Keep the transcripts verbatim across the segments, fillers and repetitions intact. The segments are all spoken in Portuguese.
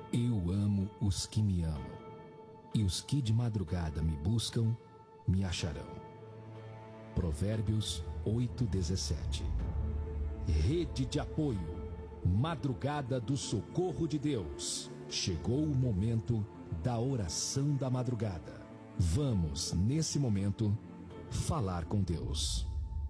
Eu amo os que me amam, e os que de madrugada me buscam, me acharão. Provérbios oito, dezessete. Rede de apoio, madrugada do socorro de Deus. Chegou o momento da oração da madrugada. Vamos, nesse momento, falar com Deus.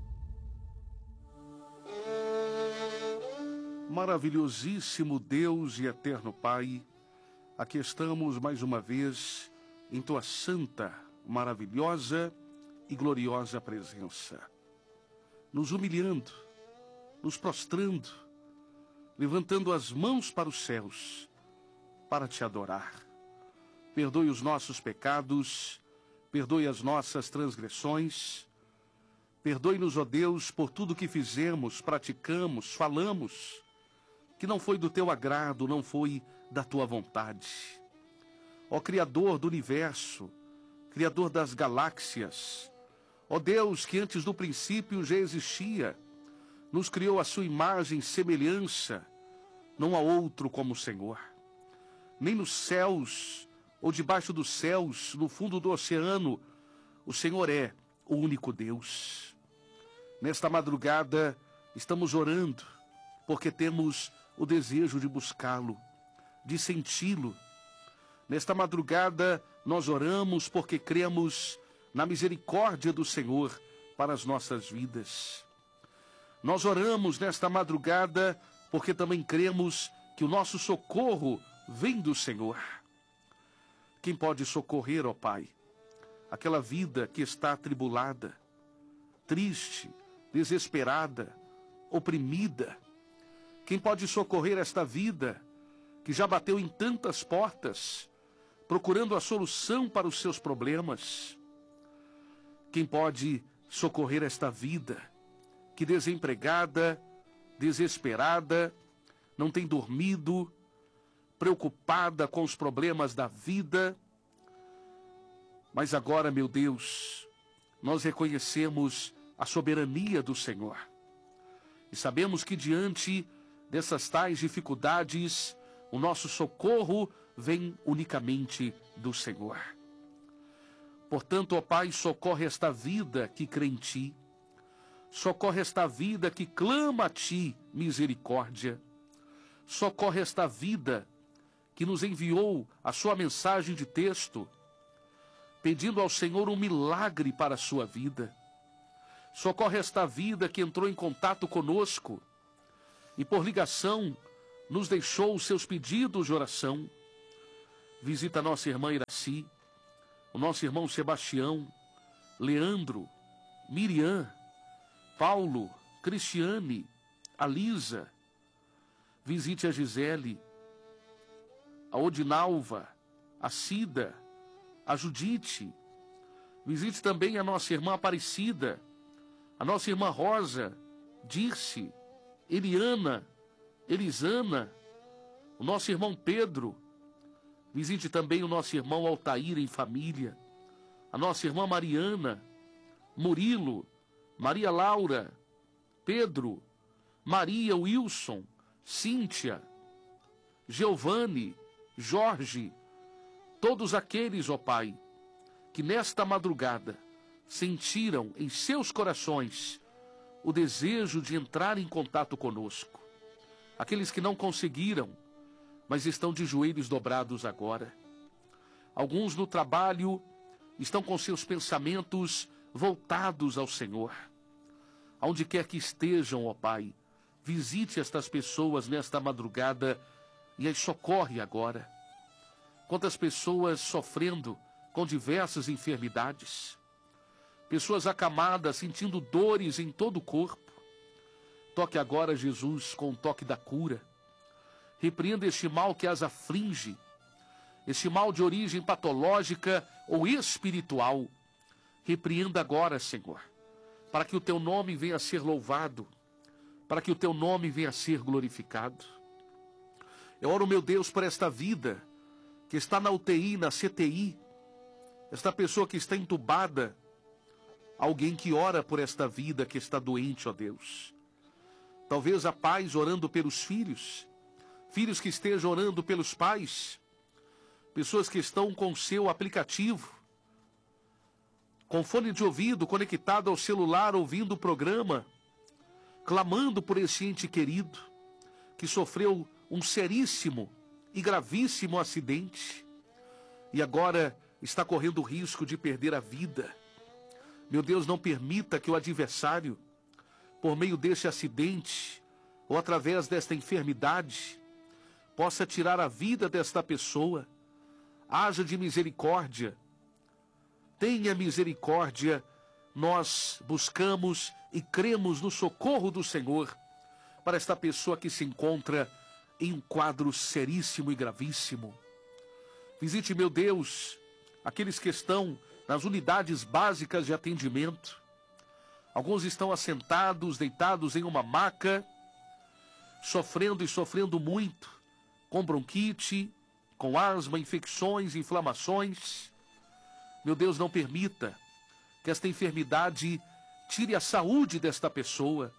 Maravilhosíssimo Deus e eterno Pai, aqui estamos mais uma vez em Tua santa, maravilhosa e gloriosa presença, nos humilhando, nos prostrando, levantando as mãos para os céus, para Te adorar. Perdoe os nossos pecados, perdoe as nossas transgressões, perdoe-nos, ó Deus, por tudo que fizemos, praticamos, falamos, que não foi do Teu agrado, não foi da Tua vontade. Ó Criador do universo, Criador das galáxias, ó Deus que antes do princípio já existia, nos criou a Sua imagem e semelhança, não há outro como o Senhor. Nem nos céus, ou debaixo dos céus, no fundo do oceano, o Senhor é o único Deus. Nesta madrugada, estamos orando, porque temos o desejo de buscá-lo, de senti-lo. Nesta madrugada, nós oramos porque cremos na misericórdia do Senhor para as nossas vidas. Nós oramos nesta madrugada porque também cremos que o nosso socorro vem do Senhor. Quem pode socorrer, ó Pai, aquela vida que está atribulada, triste, desesperada, oprimida? Quem pode socorrer esta vida que já bateu em tantas portas, procurando a solução para os seus problemas? Quem pode socorrer esta vida que desempregada, desesperada, não tem dormido, preocupada com os problemas da vida? Mas agora, meu Deus, nós reconhecemos a soberania do Senhor e sabemos que diante dessas tais dificuldades, o nosso socorro vem unicamente do Senhor. Portanto, ó Pai, socorre esta vida que crê em Ti, socorre esta vida que clama a Ti misericórdia, socorre esta vida que nos enviou a sua mensagem de texto, pedindo ao Senhor um milagre para a sua vida. Socorre esta vida que entrou em contato conosco e por ligação nos deixou os seus pedidos de oração. Visita a nossa irmã Iraci, o nosso irmão Sebastião, Leandro, Miriam, Paulo, Cristiane, Alisa. Visite a Gisele, a Odinalva, a Cida, a Judite. Visite também a nossa irmã Aparecida, a nossa irmã Rosa, Dirce, Eliana, Elisana, o nosso irmão Pedro. Visite também o nosso irmão Altair em família, a nossa irmã Mariana, Murilo, Maria Laura, Pedro, Maria Wilson, Cíntia, Giovanni, Jorge, todos aqueles, ó Pai, que nesta madrugada sentiram em seus corações o desejo de entrar em contato conosco. Aqueles que não conseguiram, mas estão de joelhos dobrados agora. Alguns no trabalho estão com seus pensamentos voltados ao Senhor. Aonde quer que estejam, ó Pai, visite estas pessoas nesta madrugada e as socorre agora. Quantas pessoas sofrendo com diversas enfermidades, pessoas acamadas, sentindo dores em todo o corpo. Toque agora, Jesus, com o toque da cura. Repreenda este mal que as aflige, este mal de origem patológica ou espiritual. Repreenda agora, Senhor, para que o Teu nome venha a ser louvado, para que o Teu nome venha a ser glorificado. Eu oro, meu Deus, por esta vida que está na U T I, na C T I, esta pessoa que está entubada, alguém que ora por esta vida que está doente, ó Deus. Talvez a pais orando pelos filhos, filhos que estejam orando pelos pais, pessoas que estão com o seu aplicativo, com fone de ouvido conectado ao celular, ouvindo o programa, clamando por esse ente querido que sofreu um seríssimo e gravíssimo acidente e agora está correndo o risco de perder a vida. Meu Deus, não permita que o adversário, por meio deste acidente ou através desta enfermidade, possa tirar a vida desta pessoa. Haja de misericórdia. Tenha misericórdia. Nós buscamos e cremos no socorro do Senhor para esta pessoa que se encontra em um quadro seríssimo e gravíssimo. Visite, meu Deus, aqueles que estão nas unidades básicas de atendimento. Alguns estão assentados, deitados em uma maca, sofrendo e sofrendo muito, com bronquite, com asma, infecções, inflamações. Meu Deus, não permita que esta enfermidade tire a saúde desta pessoa,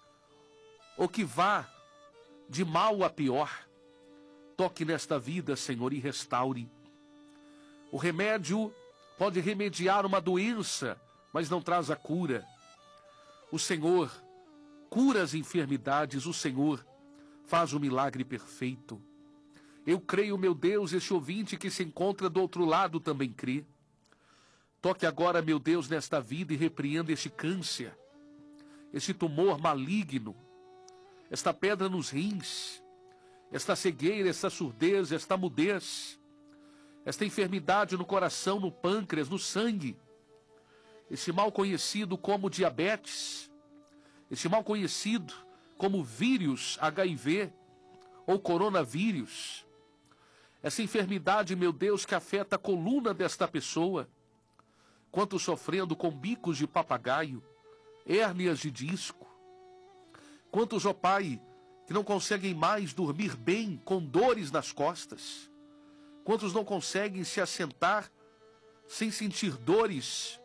ou que vá de mal a pior. Toque nesta vida, Senhor, e restaure. O remédio pode remediar uma doença, mas não traz a cura. O Senhor cura as enfermidades, o Senhor faz o milagre perfeito. Eu creio, meu Deus, este ouvinte que se encontra do outro lado também crê. Toque agora, meu Deus, nesta vida e repreenda este câncer, este tumor maligno, esta pedra nos rins, esta cegueira, esta surdez, esta mudez, esta enfermidade no coração, no pâncreas, no sangue, esse mal conhecido como diabetes, esse mal conhecido como vírus H I V ou coronavírus, essa enfermidade, meu Deus, que afeta a coluna desta pessoa, quantos sofrendo com bicos de papagaio, hérnias de disco, quantos, ó Pai, que não conseguem mais dormir bem com dores nas costas, quantos não conseguem se assentar sem sentir dores.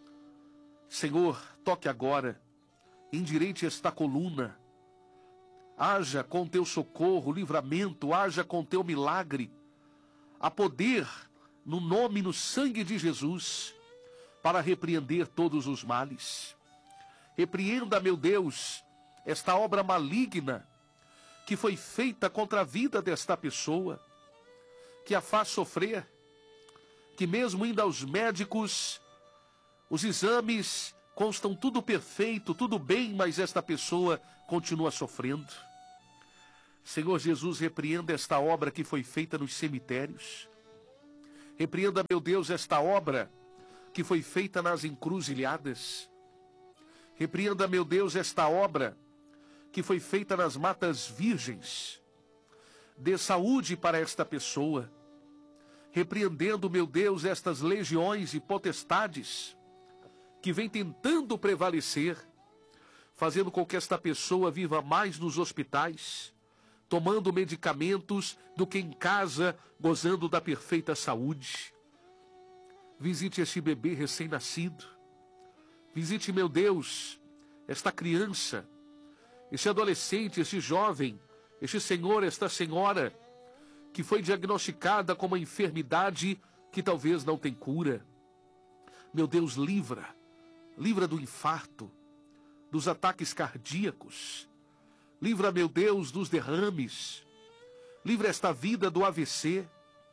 Senhor, toque agora, endireite esta coluna, haja com teu socorro, livramento, haja com teu milagre, há poder no nome e no sangue de Jesus para repreender todos os males. Repreenda, meu Deus, esta obra maligna que foi feita contra a vida desta pessoa, que a faz sofrer, que mesmo indo aos médicos, os exames constam tudo perfeito, tudo bem, mas esta pessoa continua sofrendo. Senhor Jesus, repreenda esta obra que foi feita nos cemitérios. Repreenda, meu Deus, esta obra que foi feita nas encruzilhadas. Repreenda, meu Deus, esta obra que foi feita nas matas virgens. Dê saúde para esta pessoa. Repreendendo, meu Deus, estas legiões e potestades que vêm tentando prevalecer, fazendo com que esta pessoa viva mais nos hospitais, tomando medicamentos do que em casa, gozando da perfeita saúde. Visite este bebê recém-nascido. Visite, meu Deus, esta criança, este adolescente, este jovem, este senhor, esta senhora, que foi diagnosticada com uma enfermidade que talvez não tem cura. Meu Deus, livra, livra do infarto, dos ataques cardíacos. Livra, meu Deus, dos derrames. Livra esta vida do A V C.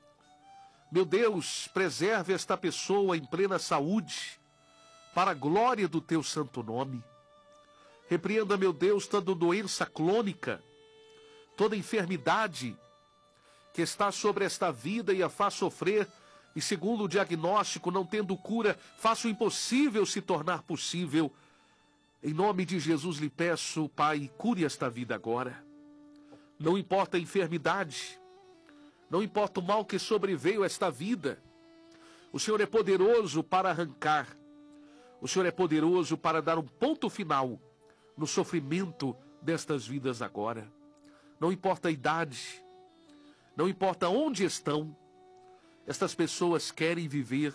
Meu Deus, preserve esta pessoa em plena saúde, para a glória do teu santo nome. Repreenda, meu Deus, toda doença clônica, toda enfermidade que está sobre esta vida e a faz sofrer, e segundo o diagnóstico, não tendo cura, faça o impossível se tornar possível. Em nome de Jesus lhe peço, Pai, cure esta vida agora. Não importa a enfermidade, não importa o mal que sobreveio a esta vida, o Senhor é poderoso para arrancar, o Senhor é poderoso para dar um ponto final no sofrimento destas vidas agora. Não importa a idade, não importa onde estão, estas pessoas querem viver,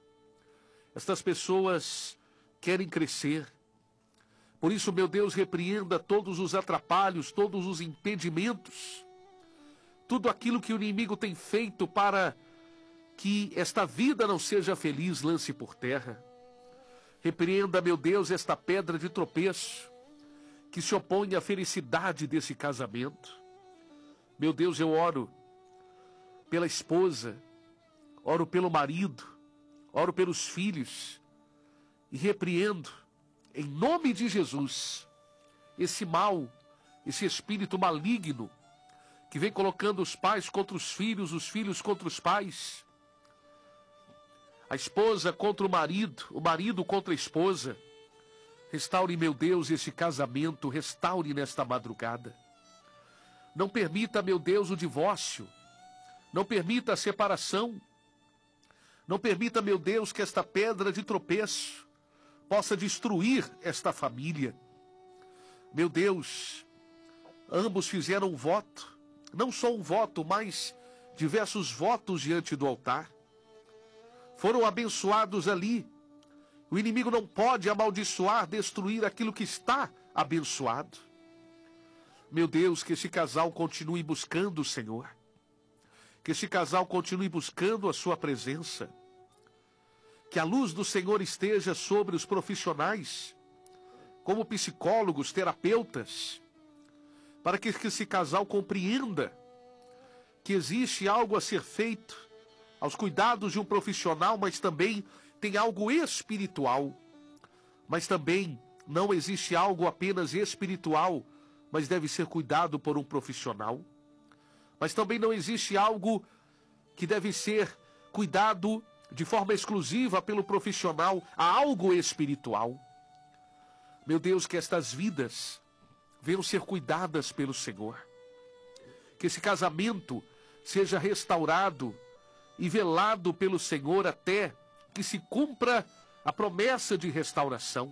estas pessoas querem crescer. Por isso, meu Deus, repreenda todos os atrapalhos, todos os impedimentos tudo aquilo que o inimigo tem feito para que esta vida não seja feliz, lance por terra. Repreenda, meu Deus, esta pedra de tropeço que se opõe à felicidade desse casamento. Meu Deus, eu oro pela esposa, oro pelo marido, oro pelos filhos e repreendo, em nome de Jesus, esse mal, esse espírito maligno que vem colocando os pais contra os filhos, os filhos contra os pais, a esposa contra o marido, o marido contra a esposa. Restaure, meu Deus, esse casamento, restaure nesta madrugada. Não permita, meu Deus, o divórcio. Não permita a separação. Não permita, meu Deus, que esta pedra de tropeço possa destruir esta família. Meu Deus, ambos fizeram um voto, não só um voto, mas diversos votos diante do altar. Foram abençoados ali. O inimigo não pode amaldiçoar, destruir aquilo que está abençoado. Meu Deus, que esse casal continue buscando o Senhor. Que esse casal continue buscando a sua presença. Que a luz do Senhor esteja sobre os profissionais, como psicólogos, terapeutas, para que esse casal compreenda que existe algo a ser feito aos cuidados de um profissional, mas também tem algo espiritual. Mas também não existe algo apenas espiritual, mas deve ser cuidado por um profissional. Mas também não existe algo que deve ser cuidado de forma exclusiva pelo profissional, há algo espiritual. Meu Deus, que estas vidas venham ser cuidadas pelo Senhor. Que esse casamento seja restaurado e velado pelo Senhor até que se cumpra a promessa de restauração.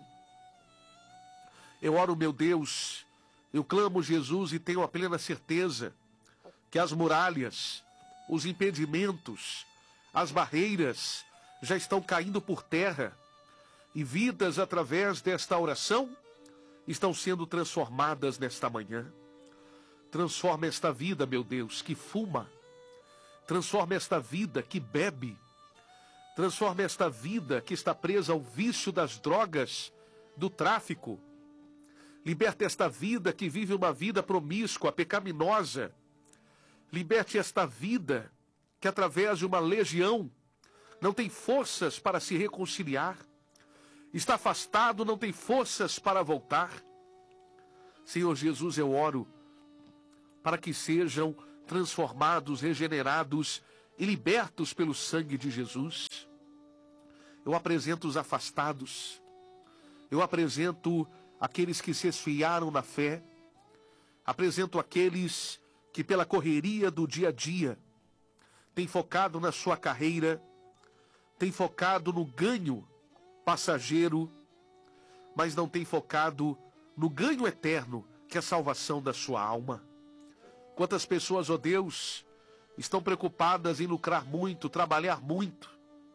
Eu oro, meu Deus, eu clamo, Jesus, e tenho a plena certeza que as muralhas, os impedimentos, as barreiras já estão caindo por terra e vidas através desta oração estão sendo transformadas nesta manhã. Transforma esta vida, meu Deus, que fuma. Transforma esta vida que bebe. Transforma esta vida que está presa ao vício das drogas, do tráfico. Liberta esta vida que vive uma vida promíscua, pecaminosa. Liberte esta vida que através de uma legião não tem forças para se reconciliar. Está afastado, não tem forças para voltar. Senhor Jesus, eu oro para que sejam transformados, regenerados e libertos pelo sangue de Jesus. Eu apresento os afastados. Eu apresento aqueles que se esfriaram na fé. Apresento aqueles que pela correria do dia a dia têm focado na sua carreira, têm focado no ganho passageiro, mas não têm focado no ganho eterno, que é a salvação da sua alma. Quantas pessoas, ó Deus, estão preocupadas em lucrar muito, trabalhar muito,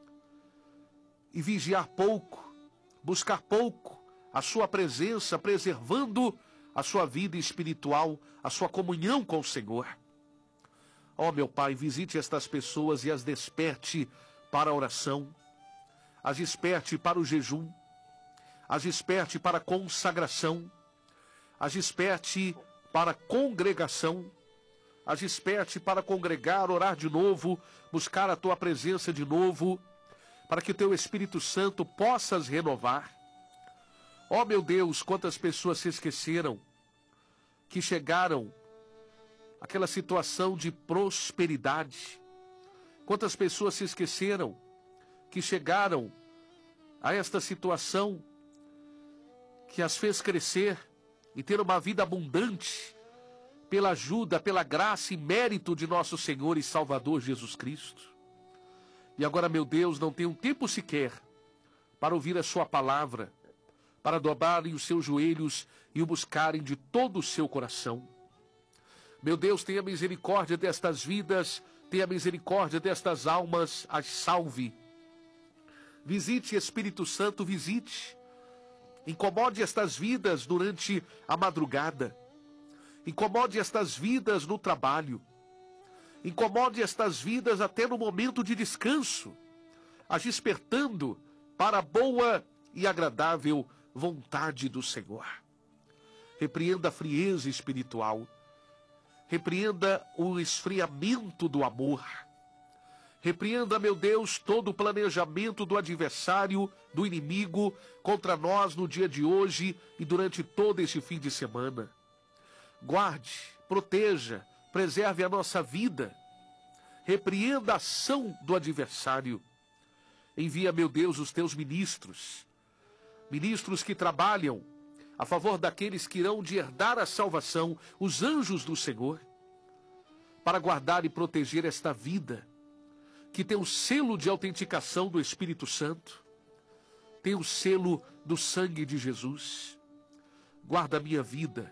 e vigiar pouco, buscar pouco a sua presença, preservando a sua vida espiritual, a sua comunhão com o Senhor. Ó meu Pai, visite estas pessoas e as desperte para a oração, as desperte para o jejum, as desperte para a consagração, as desperte para a congregação, as desperte para congregar, orar de novo, buscar a Tua presença de novo, para que o Teu Espírito Santo possa as renovar. Ó meu Deus, quantas pessoas se esqueceram que chegaram àquela situação de prosperidade. Quantas pessoas se esqueceram que chegaram a esta situação que as fez crescer e ter uma vida abundante pela ajuda, pela graça e mérito de nosso Senhor e Salvador Jesus Cristo. E agora, meu Deus, não tem um tempo sequer para ouvir a sua palavra, para dobrarem os seus joelhos e o buscarem de todo o seu coração. Meu Deus, tenha misericórdia destas vidas, tenha misericórdia destas almas, as salve. Visite, Espírito Santo, visite. Incomode estas vidas durante a madrugada. Incomode estas vidas no trabalho. Incomode estas vidas até no momento de descanso, as despertando para a boa e agradável vontade do Senhor. Repreenda a frieza espiritual. Repreenda o esfriamento do amor. Repreenda, meu Deus, todo o planejamento do adversário, do inimigo, contra nós no dia de hoje e durante todo este fim de semana. Guarde, proteja, preserve a nossa vida. Repreenda a ação do adversário. Envia, meu Deus, os teus ministros. Ministros que trabalham a favor daqueles que irão de herdar a salvação, os anjos do Senhor, para guardar e proteger esta vida, que tem o selo de autenticação do Espírito Santo, tem o selo do sangue de Jesus. Guarda a minha vida,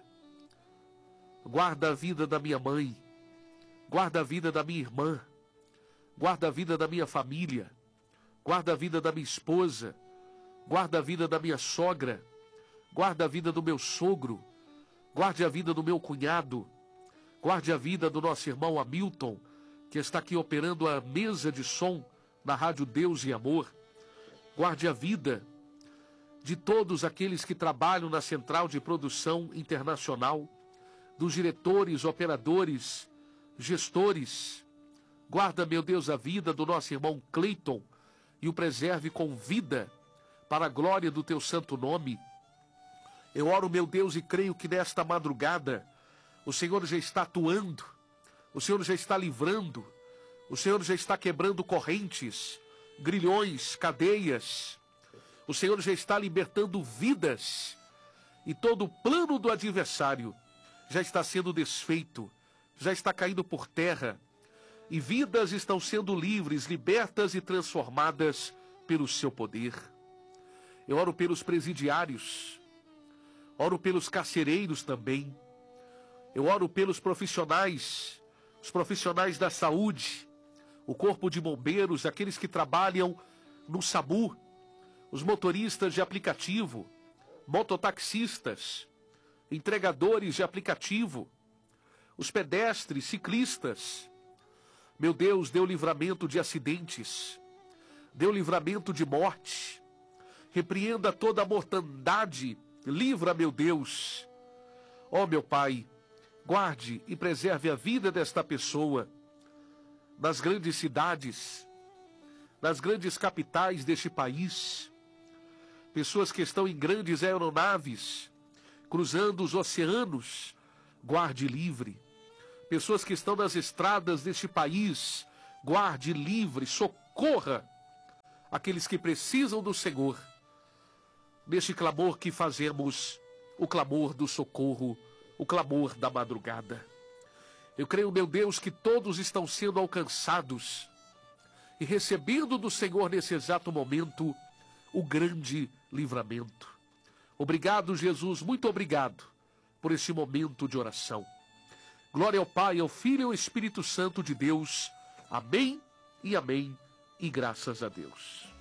guarda a vida da minha mãe, guarda a vida da minha irmã, guarda a vida da minha família, guarda a vida da minha esposa, guarda a vida da minha sogra, guarda a vida do meu sogro, guarde a vida do meu cunhado, guarde a vida do nosso irmão Hamilton, que está aqui operando a mesa de som na Rádio Deus e Amor. Guarde a vida de todos aqueles que trabalham na Central de Produção Internacional, dos diretores, operadores, gestores. Guarda, meu Deus, a vida do nosso irmão Cleiton e o preserve com vida para a glória do teu santo nome. Eu oro, meu Deus, e creio que nesta madrugada o Senhor já está atuando, o Senhor já está livrando, o Senhor já está quebrando correntes, grilhões, cadeias. O Senhor já está libertando vidas e todo o plano do adversário já está sendo desfeito, já está caindo por terra e vidas estão sendo livres, libertas e transformadas pelo seu poder. Eu oro pelos presidiários, oro pelos carcereiros também, eu oro pelos profissionais, os profissionais da saúde, o corpo de bombeiros, aqueles que trabalham no SAMU, os motoristas de aplicativo, mototaxistas, entregadores de aplicativo, os pedestres, ciclistas. Meu Deus, dê o livramento de acidentes, dê o livramento de morte, repreenda toda a mortandade, livra, meu Deus. Ó, meu Pai, guarde e preserve a vida desta pessoa nas grandes cidades, nas grandes capitais deste país, pessoas que estão em grandes aeronaves, cruzando os oceanos, guarde livre. Pessoas que estão nas estradas deste país, guarde livre, socorra aqueles que precisam do Senhor. Neste clamor que fazemos, o clamor do socorro, o clamor da madrugada. Eu creio, meu Deus, que todos estão sendo alcançados e recebendo do Senhor nesse exato momento o grande livramento. Obrigado, Jesus, muito obrigado por esse momento de oração. Glória ao Pai, ao Filho e ao Espírito Santo de Deus. Amém e amém, e graças a Deus.